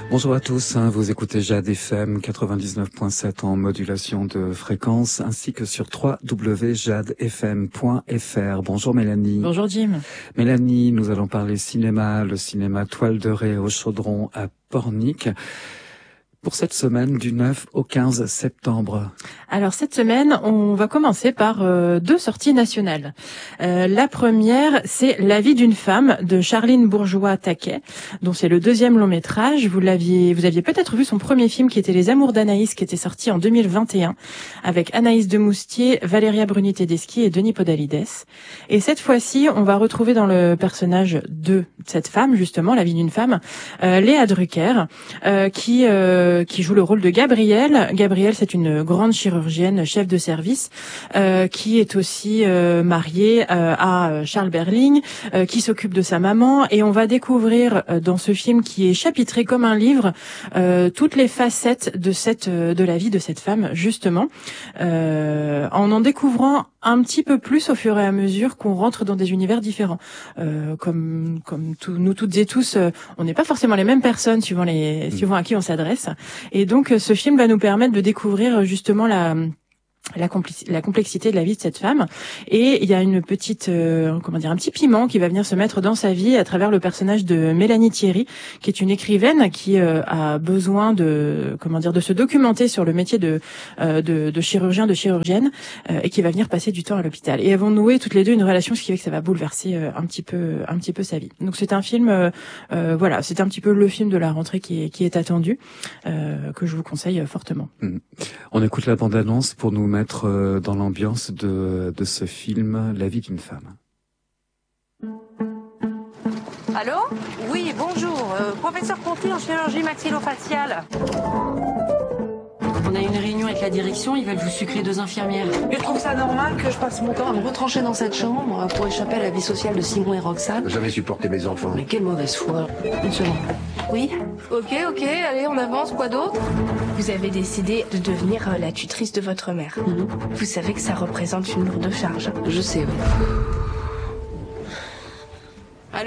Bonjour à tous, vous écoutez Jade FM 99.7 en modulation de fréquence ainsi que sur www.jadefm.fr. Bonjour Mélanie. Bonjour Jim. Mélanie, nous allons parler cinéma, le cinéma Toile de Ré au Chaudron à Pornic. Pour cette semaine du 9 au 15 septembre. Alors cette semaine, on va commencer par deux sorties nationales. La première, c'est La vie d'une femme de Charline Bourgeois-Taquet, dont c'est le deuxième long métrage. Vous aviez peut-être vu son premier film qui était Les Amours d'Anaïs, qui était sorti en 2021, avec Anaïs de Moustier, Valéria Bruni-Tedeschi et Denis Podalides. Et cette fois-ci, on va retrouver dans le personnage de cette femme, justement, La vie d'une femme, Léa Drucker, qui joue le rôle de Gabrielle. Gabrielle, c'est une grande chirurgienne, chef de service, qui est aussi mariée à Charles Berling, qui s'occupe de sa maman. Et on va découvrir dans ce film, qui est chapitré comme un livre, toutes les facettes de la vie de cette femme, justement, en découvrant un petit peu plus au fur et à mesure qu'on rentre dans des univers différents. Comme nous toutes et tous, on n'est pas forcément les mêmes personnes suivant à qui on s'adresse. Et donc, ce film va nous permettre de découvrir justement la complexité de la vie de cette femme. Et il y a une petite, un petit piment qui va venir se mettre dans sa vie à travers le personnage de Mélanie Thierry, qui est une écrivaine qui a besoin de se documenter sur le métier de chirurgien, de chirurgienne, et qui va venir passer du temps à l'hôpital. Et elles vont nouer toutes les deux une relation, ce qui fait que ça va bouleverser un petit peu sa vie. Donc c'est un film, c'est un petit peu le film de la rentrée qui est attendu, que je vous conseille fortement. On écoute la bande-annonce pour nous mettre dans l'ambiance de ce film, La vie d'une femme. Allô ? Oui, bonjour. Professeur Conti en chirurgie maxillofaciale. On a une réunion avec la direction, ils veulent vous sucrer 2 infirmières. Je trouve ça normal que je passe mon temps à me retrancher dans cette chambre pour échapper à la vie sociale de Simon et Roxane. Jamais supporté mes enfants. Mais quelle mauvaise foi. Une seconde. Oui ? Ok, allez, on avance, quoi d'autre ? Vous avez décidé de devenir la tutrice de votre mère. Vous savez que ça représente une lourde charge. Je sais, oui. Allô ?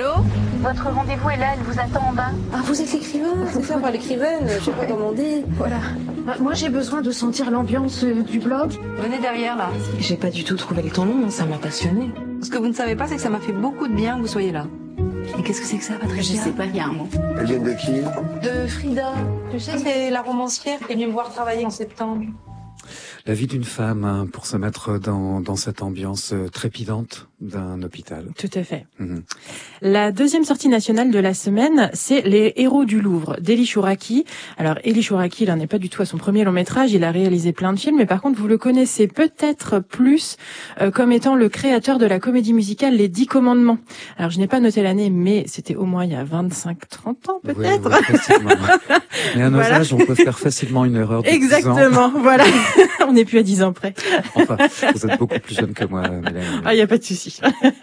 Votre rendez-vous est là, elle vous attend en bas. Ah, vous êtes l'écrivain ? C'est ça, moi l'écrivaine, je sais pas comment on dit. Voilà. Moi j'ai besoin de sentir l'ambiance du blog. Venez derrière, là. J'ai pas du tout trouvé le ton long, ça m'a passionné. Ce que vous ne savez pas, c'est que ça m'a fait beaucoup de bien que vous soyez là. Et qu'est-ce que c'est que ça, Patricia ? Je sais pas, il y a un mot. Elles viennent de qui ? De Frida. Tu sais, c'est la romancière qui est venue me voir travailler en septembre. La vie d'une femme, pour se mettre dans cette ambiance trépidante d'un hôpital. Tout à fait. La deuxième sortie nationale de la semaine, c'est Les Héros du Louvre d'Élie Chouraki. Alors, Élie Chouraki, il n'en est pas du tout à son premier long métrage, il a réalisé plein de films, mais par contre, vous le connaissez peut-être plus comme étant le créateur de la comédie musicale Les 10 Commandements. Alors, je n'ai pas noté l'année, mais c'était au moins il y a 25-30 ans, peut-être. Oui, facilement. Mais à nos âges, on peut faire facilement une erreur de 10 ans. Exactement, voilà. On n'est plus à 10 ans près. Enfin, vous êtes beaucoup plus jeune que moi, Mélanie. Ah, il n'y a pas de souci.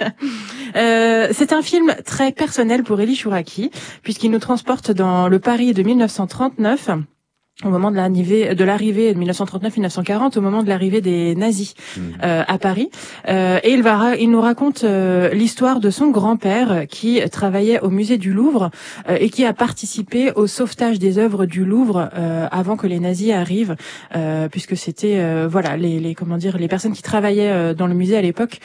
C'est un film très personnel pour Élie Chouraki, puisqu'il nous transporte dans le Paris de 1939. Au moment de l'arrivée de 1939-1940, au moment de l'arrivée des nazis à Paris, et il nous raconte l'histoire de son grand-père qui travaillait au musée du Louvre et qui a participé au sauvetage des œuvres du Louvre avant que les nazis arrivent, puisque c'était les personnes qui travaillaient dans le musée à l'époque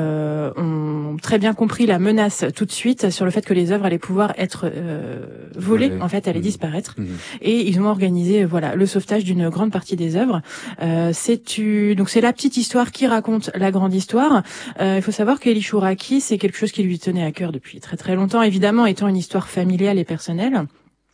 ont très bien compris la menace tout de suite sur le fait que les œuvres allaient pouvoir être volées, en fait, allaient disparaître, et ils ont organisé le sauvetage d'une grande partie des œuvres. Donc c'est la petite histoire qui raconte la grande histoire. Il faut savoir qu'Élie Chouraki, c'est quelque chose qui lui tenait à cœur depuis très très longtemps, évidemment étant une histoire familiale et personnelle.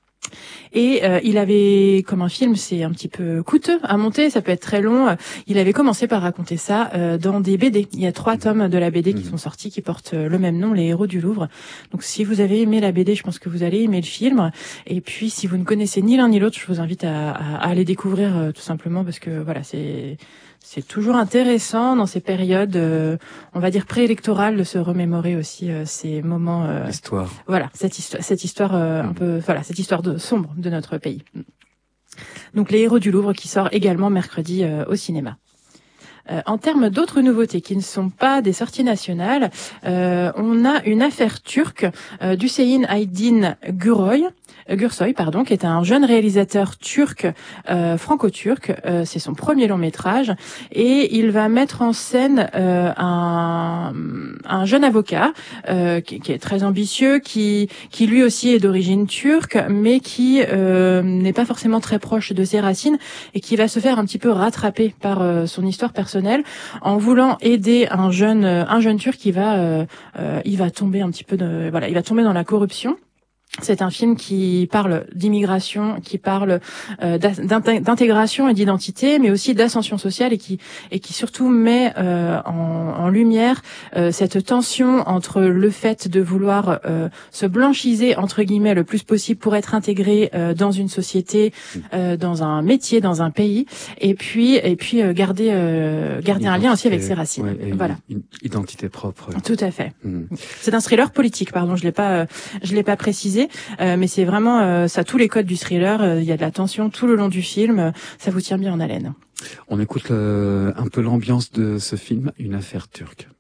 Et il avait, comme un film, c'est un petit peu coûteux à monter, ça peut être très long. Il avait commencé par raconter ça dans des BD. Il y a 3 tomes de la BD qui sont sortis, qui portent le même nom, Les Héros du Louvre. Donc si vous avez aimé la BD, je pense que vous allez aimer le film. Et puis si vous ne connaissez ni l'un ni l'autre, je vous invite à aller découvrir tout simplement, parce que voilà, c'est toujours intéressant dans ces périodes, on va dire préélectorales, de se remémorer aussi ces moments. L'histoire. Voilà, cette histoire un peu, cette histoire sombre de notre pays. Donc Les Héros du Louvre, qui sort également mercredi au cinéma. En termes d'autres nouveautés qui ne sont pas des sorties nationales, on a une affaire turque d'Hüseyin Aydin Güroy, Gürsoy, qui est un jeune réalisateur turc, franco-turc. C'est son premier long métrage et il va mettre en scène un jeune avocat qui est très ambitieux, qui lui aussi est d'origine turque, mais qui n'est pas forcément très proche de ses racines et qui va se faire un petit peu rattraper par son histoire personnelle en voulant aider un jeune turc qui il va tomber un petit peu il va tomber dans la corruption. C'est un film qui parle d'immigration, qui parle d'intégration et d'identité, mais aussi d'ascension sociale et qui surtout met en lumière cette tension entre le fait de vouloir se blanchiser entre guillemets le plus possible pour être intégré dans une société, dans un métier, dans un pays, et puis garder un lien aussi avec ses racines. Ouais, voilà. Une identité propre. Tout à fait. C'est un thriller politique, pardon, je l'ai pas précisé. Mais c'est vraiment ça, tous les codes du thriller. Il y a de la tension tout le long du film. Ça vous tient bien en haleine. On écoute un peu l'ambiance de ce film, Une affaire turque.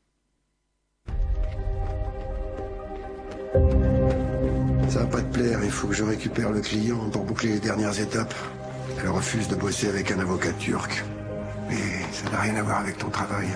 Ça va pas te plaire, il faut que je récupère le client pour boucler les dernières étapes. Elle refuse de bosser avec un avocat turc. Mais ça n'a rien à voir avec ton travail.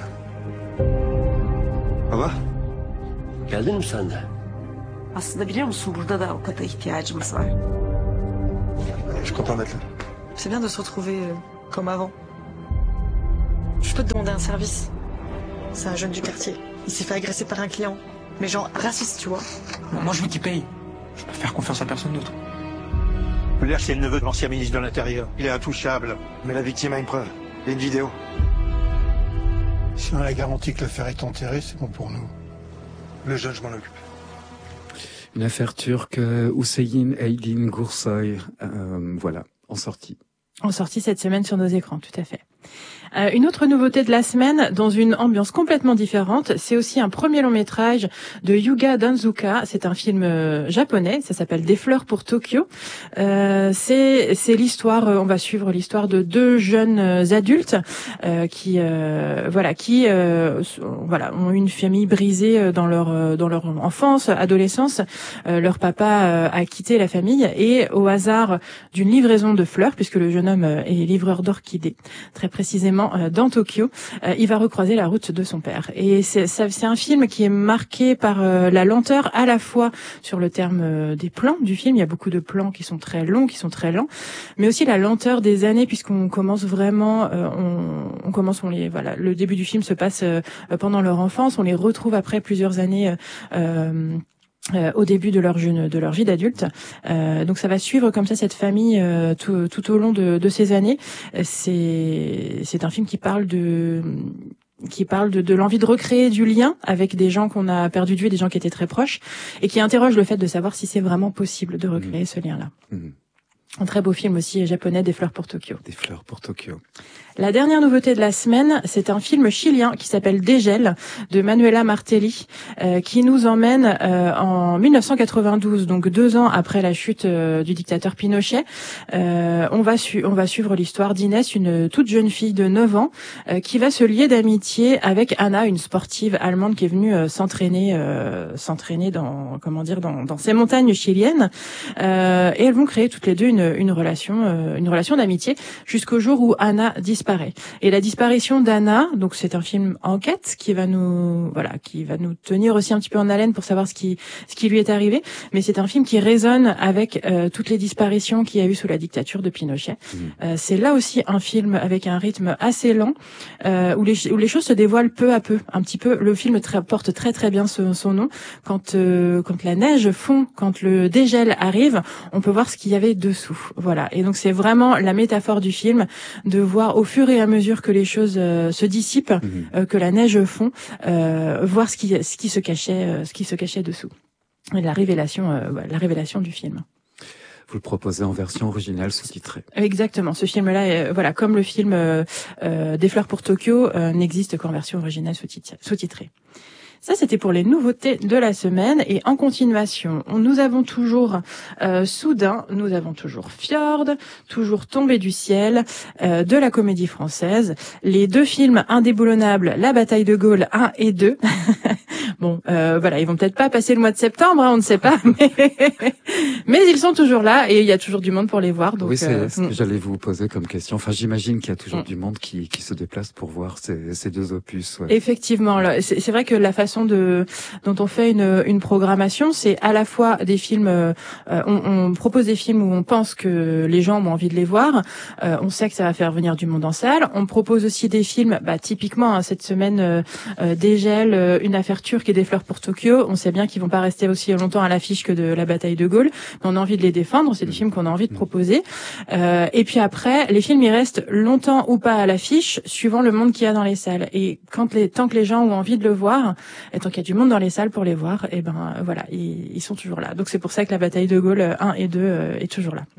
Au revoir. Geldin mi sen de? Aslında biliyor musun burada da avukata ihtiyacımız var. Je suis content d'être là. C'est bien de se retrouver comme avant. Je peux te demander un service. C'est un jeune du quartier. Il s'est fait agresser par un client. Mais genre raciste, tu vois. Moi je veux qu'il paye. Je peux faire confiance à personne d'autre. L'air, c'est le neveu de l'ancien ministre de l'Intérieur. Il est intouchable. Mais la victime a une preuve. Il y a une vidéo. Si on a la garantie que l'affaire est enterrée, c'est bon pour nous. Le jeune, je m'en occupe. Une affaire turque, Hüseyin Aydin Gürsoy, voilà, en sortie cette semaine sur nos écrans, tout à fait. Une autre nouveauté de la semaine, dans une ambiance complètement différente, c'est aussi un premier long métrage de Yuga Danzuka. C'est un film japonais, ça s'appelle Des fleurs pour Tokyo. C'est l'histoire, on va suivre l'histoire de deux jeunes adultes qui ont une famille brisée dans leur enfance, adolescence. Leur papa a quitté la famille et au hasard d'une livraison de fleurs, puisque le jeune homme est livreur d'orchidées, très précisément dans Tokyo, il va recroiser la route de son père. Et c'est un film qui est marqué par la lenteur, à la fois sur le terme des plans du film. Il y a beaucoup de plans qui sont très longs, qui sont très lents, mais aussi la lenteur des années, puisqu'on commence vraiment, le début du film se passe pendant leur enfance, on les retrouve après plusieurs années au début de leur vie d'adulte. Donc ça va suivre comme ça cette famille tout au long de ces années. C'est un film qui parle de l'envie de recréer du lien avec des gens qu'on a perdu de vue, des gens qui étaient très proches, et qui interroge le fait de savoir si c'est vraiment possible de recréer ce lien-là. Un très beau film aussi japonais, Des fleurs pour Tokyo. Des fleurs pour Tokyo. La dernière nouveauté de la semaine, c'est un film chilien qui s'appelle Dégel de Manuela Martelli, qui nous emmène en 1992, donc 2 ans après la chute du dictateur Pinochet. On va suivre l'histoire d'Inès, une toute jeune fille de 9 ans, qui va se lier d'amitié avec Anna, une sportive allemande qui est venue s'entraîner dans ces montagnes chiliennes. Et elles vont créer toutes les deux une relation d'amitié jusqu'au jour où Anna disparaît. Et la disparition d'Anna, donc c'est un film enquête qui va nous tenir aussi un petit peu en haleine pour savoir ce qui lui est arrivé, mais c'est un film qui résonne avec toutes les disparitions qu'il y a eu sous la dictature de Pinochet. C'est là aussi un film avec un rythme assez lent, où les choses se dévoilent peu à peu, un petit peu. Le film porte très très bien son nom. Quand la neige fond, quand le dégel arrive, on peut voir ce qu'il y avait dessous. Voilà. Et donc c'est vraiment la métaphore du film, de voir au fur et à mesure que les choses se dissipent, que la neige fond, voir ce qui se cachait dessous. Et la révélation du film. Vous le proposez en version originale sous-titrée. Exactement. Ce film-là, comme le film Des fleurs pour Tokyo, n'existe qu'en version originale sous-titrée. Ça, c'était pour les nouveautés de la semaine. Et en continuation, nous avons toujours Soudain, nous avons toujours Fjord, toujours Tombé du ciel, de la comédie française. Les deux films indéboulonnables, La bataille de Gaulle 1 et 2. Bon, voilà, ils vont peut-être pas passer le mois de septembre, on ne sait pas, mais ils sont toujours là et il y a toujours du monde pour les voir. Donc, oui, c'est ce que j'allais vous poser comme question. Enfin, j'imagine qu'il y a toujours du monde qui se déplace pour voir ces deux opus. Ouais. Effectivement, c'est vrai que la façon dont on fait une programmation, c'est à la fois des films, on propose des films où on pense que les gens ont envie de les voir, on sait que ça va faire venir du monde en salle. On propose aussi des films, typiquement cette semaine, Dégel, Une affaire turque et Des fleurs pour Tokyo. On sait bien qu'ils vont pas rester aussi longtemps à l'affiche que de La bataille de Gaulle, mais on a envie de les défendre. C'est des films qu'on a envie de proposer. Et puis après, les films, ils restent longtemps ou pas à l'affiche, suivant le monde qu'il y a dans les salles. Et tant que les gens ont envie de le voir, et tant qu'il y a du monde dans les salles pour les voir, et voilà, ils sont toujours là. Donc c'est pour ça que La bataille de Gaulle 1 et 2 est toujours là.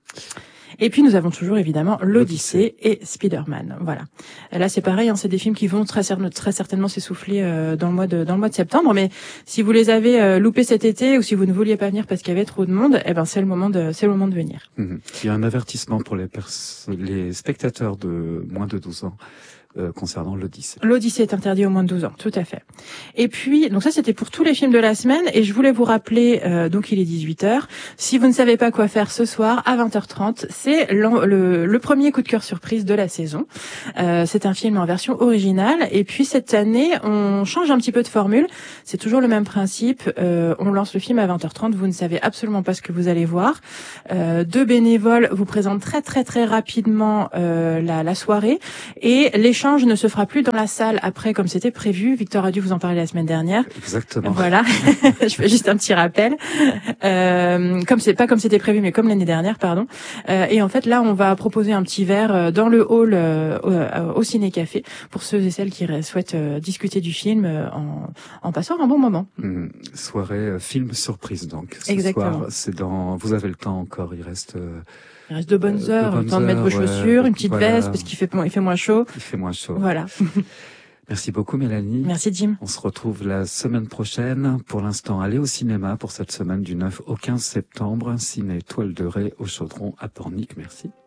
Et puis nous avons toujours évidemment l'Odyssée et Spider-Man. Voilà. Et là c'est pareil, c'est des films qui vont très certainement s'essouffler dans le mois de septembre. Mais si vous les avez loupés cet été ou si vous ne vouliez pas venir parce qu'il y avait trop de monde, c'est le moment de venir. Il y a un avertissement pour les spectateurs de moins de 12 ans. Concernant l'Odyssée. L'Odyssée est interdit aux moins de 12 ans, tout à fait. Et puis, donc ça c'était pour tous les films de la semaine, et je voulais vous rappeler, donc il est 18h, si vous ne savez pas quoi faire ce soir, à 20h30, c'est le premier coup de cœur surprise de la saison. C'est un film en version originale, et puis cette année, on change un petit peu de formule, c'est toujours le même principe, on lance le film à 20h30, vous ne savez absolument pas ce que vous allez voir. Deux bénévoles vous présentent très très très rapidement la soirée, et l'échange ne se fera plus dans la salle après comme c'était prévu. Victor a dû vous en parler la semaine dernière. Exactement. Voilà. Je fais juste un petit rappel. Comme c'était prévu, mais comme l'année dernière, pardon. Et en fait, là, on va proposer un petit verre dans le hall au ciné-café pour ceux et celles qui souhaitent discuter du film en passant un bon moment. Soirée film surprise donc. Exactement. Ce soir, vous avez le temps encore, il reste de bonnes heures, le temps de mettre vos chaussures, une petite veste parce qu'il fait moins chaud. Il fait moins chaud. Voilà. Merci beaucoup Mélanie. Merci Jim. On se retrouve la semaine prochaine. Pour l'instant, allez au cinéma pour cette semaine du 9 au 15 septembre. Ciné Toile de Ré au Chaudron à Pornic. Merci.